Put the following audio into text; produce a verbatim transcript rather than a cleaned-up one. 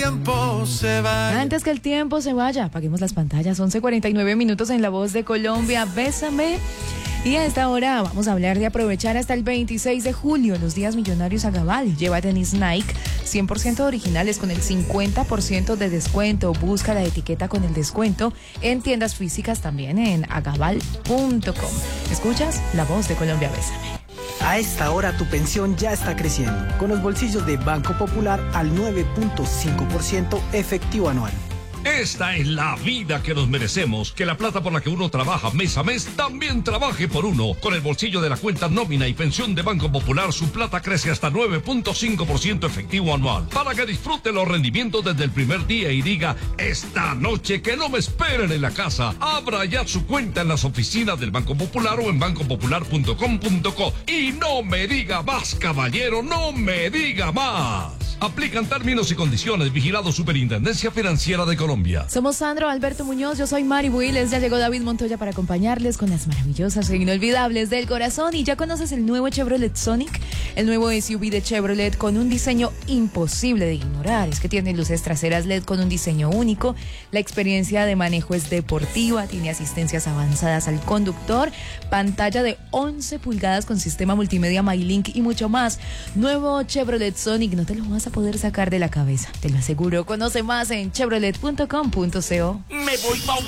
tiempo se vaya. Antes que el tiempo se vaya, apaguemos las pantallas. once cuarenta y nueve minutos en La Voz de Colombia. Bésame. Y a esta hora vamos a hablar de aprovechar hasta el veintiséis de julio los días millonarios a Gabal. Lleva tenis Nike cien por ciento originales con el cincuenta por ciento de descuento. Busca la etiqueta con el descuento en tiendas físicas, también en agabal punto com. ¿Escuchas? La Voz de Colombia. Bésame. A esta hora tu pensión ya está creciendo, con los bolsillos de Banco Popular al nueve punto cinco por ciento efectivo anual. Esta es la vida que nos merecemos, que la plata por la que uno trabaja mes a mes también trabaje por uno. Con el bolsillo de la cuenta nómina y pensión de Banco Popular, su plata crece hasta nueve punto cinco por ciento efectivo anual, para que disfrute los rendimientos desde el primer día y diga, esta noche que no me esperen en la casa. Abra ya su cuenta en las oficinas del Banco Popular o en banco popular punto com punto co. Y no me diga más, caballero, no me diga más. Aplican términos y condiciones. Vigilado Superintendencia Financiera de Colombia. Somos Sandro Alberto Muñoz, yo soy Mari Builes. Ya llegó David Montoya para acompañarles con las maravillosas e inolvidables del corazón. Y ya conoces el nuevo Chevrolet Sonic, el nuevo S U V de Chevrolet con un diseño imposible de ignorar. Es que tiene luces traseras L E D con un diseño único. La experiencia de manejo es deportiva, tiene asistencias avanzadas al conductor, pantalla de once pulgadas con sistema multimedia MyLink y mucho más. Nuevo Chevrolet Sonic, no te lo vas a poder sacar de la cabeza, te lo aseguro. Conoce más en chevrolet punto com punto co. Me voy pa' un